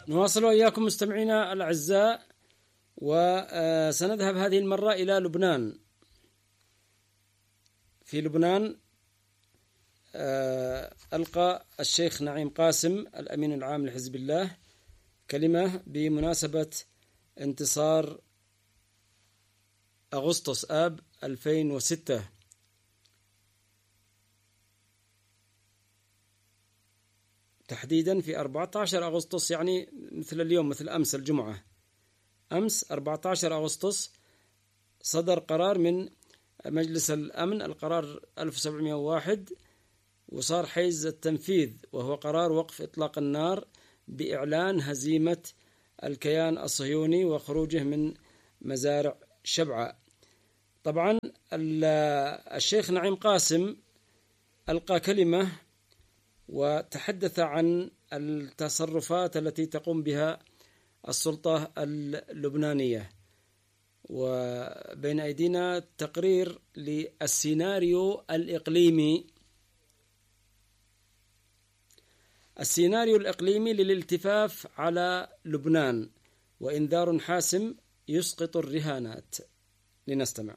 نواصل وإياكم مستمعينا الأعزاء، وسنذهب هذه المرة إلى لبنان. في لبنان ألقى الشيخ نعيم قاسم الأمين العام لحزب الله كلمة بمناسبة انتصار أغسطس آب 2006 تحديدا في 14 أغسطس، يعني مثل اليوم، مثل أمس الجمعة، أمس 14 أغسطس صدر قرار من مجلس الأمن، القرار 1701، وصار حيز التنفيذ، وهو قرار وقف إطلاق النار بإعلان هزيمة الكيان الصهيوني وخروجه من مزارع شبعة. طبعا الشيخ نعيم قاسم ألقى كلمة وتحدث عن التصرفات التي تقوم بها السلطة اللبنانية، وبين أيدينا تقرير للسيناريو الإقليمي، السيناريو الإقليمي للالتفاف على لبنان، وإنذار حاسم يسقط الرهانات. لنستمع.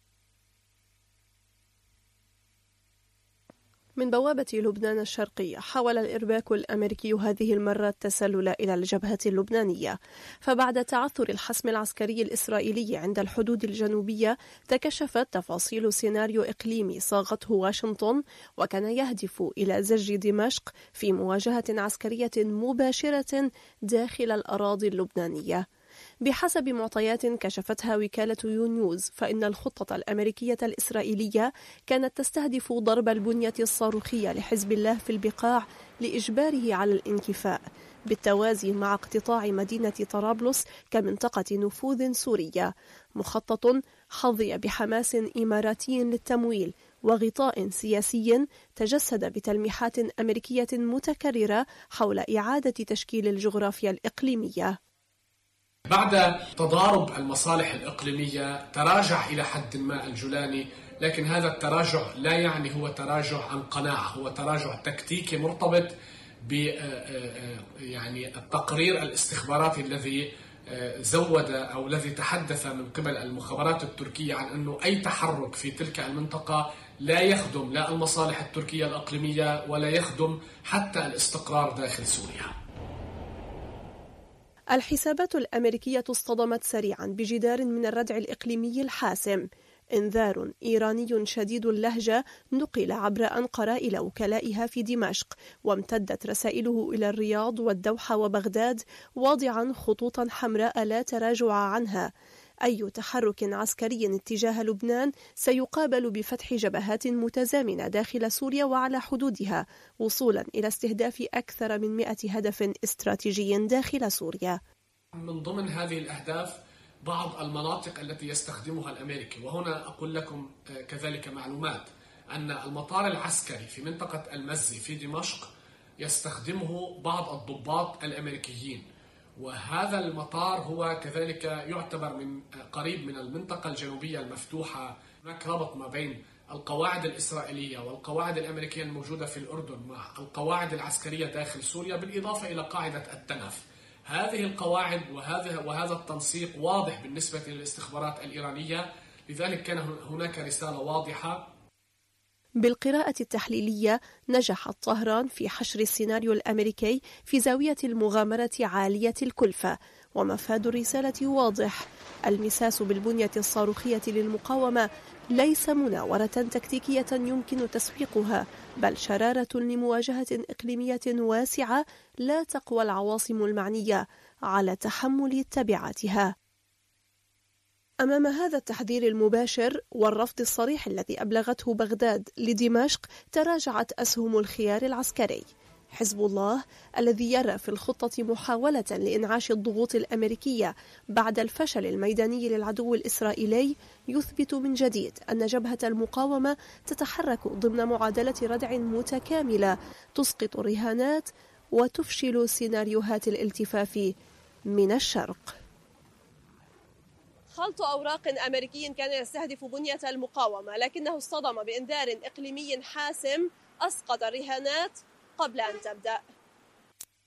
من بوابة لبنان الشرقية، حاول الإرباك الأمريكي هذه المرة التسلل إلى الجبهة اللبنانية، فبعد تعثر الحسم العسكري الإسرائيلي عند الحدود الجنوبية تكشفت تفاصيل سيناريو إقليمي صاغته واشنطن، وكان يهدف إلى زج دمشق في مواجهة عسكرية مباشرة داخل الأراضي اللبنانية. بحسب معطيات كشفتها وكالة يونيوز، فإن الخطة الأمريكية الإسرائيلية كانت تستهدف ضرب البنية الصاروخية لحزب الله في البقاع لإجباره على الانكفاء، بالتوازي مع اقتطاع مدينة طرابلس كمنطقة نفوذ سورية، مخطط حظي بحماس إماراتي للتمويل وغطاء سياسي تجسد بتلميحات أمريكية متكررة حول إعادة تشكيل الجغرافيا الإقليمية. بعد تضارب المصالح الإقليمية تراجع إلى حد ما الجولاني، لكن هذا التراجع لا يعني هو تراجع عن قناعة، هو تراجع تكتيكي مرتبط ب يعني التقرير الاستخباراتي الذي زود أو الذي تحدث من قبل المخابرات التركية عن أنه أي تحرك في تلك المنطقة لا يخدم لا المصالح التركية الإقليمية ولا يخدم حتى الاستقرار داخل سوريا. الحسابات الأمريكية اصطدمت سريعا بجدار من الردع الإقليمي الحاسم. إنذار إيراني شديد اللهجة نقل عبر أنقرة إلى وكلائها في دمشق، وامتدت رسائله إلى الرياض والدوحة وبغداد، واضعا خطوطا حمراء لا تراجع عنها. أي تحرك عسكري اتجاه لبنان سيقابل بفتح جبهات متزامنة داخل سوريا وعلى حدودها، وصولا إلى استهداف أكثر من 100 هدف استراتيجي داخل سوريا. من ضمن هذه الأهداف بعض المناطق التي يستخدمها الأمريكي، وهنا أقول لكم كذلك معلومات أن المطار العسكري في منطقة المزي في دمشق يستخدمه بعض الضباط الأمريكيين، وهذا المطار هو كذلك يعتبر من قريب من المنطقة الجنوبية المفتوحة. هناك ربط ما بين القواعد الإسرائيلية والقواعد الأمريكية الموجودة في الأردن مع القواعد العسكرية داخل سوريا، بالإضافة إلى قاعدة التنف. هذه القواعد وهذا التنسيق واضح بالنسبة للاستخبارات الإيرانية، لذلك كان هناك رسالة واضحة. بالقراءة التحليلية نجحت طهران في حشر السيناريو الأمريكي في زاوية المغامرة عالية الكلفة، ومفاد الرسالة واضح: المساس بالبنية الصاروخية للمقاومة ليس مناورة تكتيكية يمكن تسويقها، بل شرارة لمواجهة إقليمية واسعة لا تقوى العواصم المعنية على تحمل تبعاتها. أمام هذا التحذير المباشر والرفض الصريح الذي أبلغته بغداد لدمشق، تراجعت أسهم الخيار العسكري. حزب الله الذي يرى في الخطة محاولة لإنعاش الضغوط الأمريكية بعد الفشل الميداني للعدو الإسرائيلي، يثبت من جديد أن جبهة المقاومة تتحرك ضمن معادلة ردع متكاملة تسقط الرهانات وتفشل سيناريوهات الالتفاف من الشرق. خلط أوراق أمريكي كان يستهدف بنية المقاومة، لكنه اصطدم بإنذار إقليمي حاسم أسقط الرهانات قبل أن تبدأ.